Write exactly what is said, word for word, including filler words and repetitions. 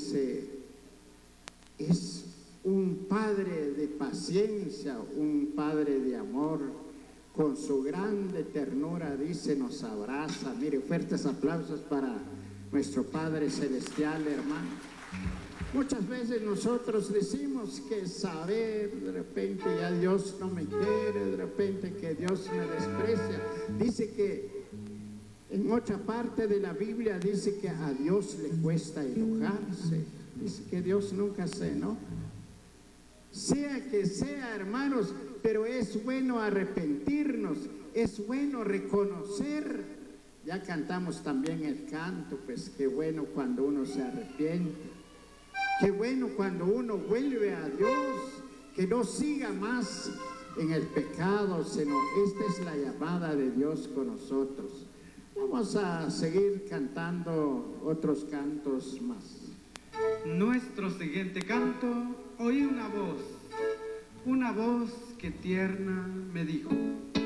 dice, es un Padre de paciencia, un Padre de amor, con su grande ternura, dice, nos abraza. Mire, fuertes aplausos para nuestro Padre Celestial, hermano. Muchas veces nosotros decimos que saber, de repente ya Dios no me quiere, de repente que Dios me desprecia. Dice que en otra parte de la Biblia dice que a Dios le cuesta enojarse. Dice que Dios nunca se enoja. Sea que sea, hermanos, pero es bueno arrepentirnos, es bueno reconocer. Ya cantamos también el canto, pues qué bueno cuando uno se arrepiente. Qué bueno cuando uno vuelve a Dios, que no siga más en el pecado, sino esta es la llamada de Dios con nosotros. Vamos a seguir cantando otros cantos más. Nuestro siguiente canto, oí una voz, una voz que tierna me dijo: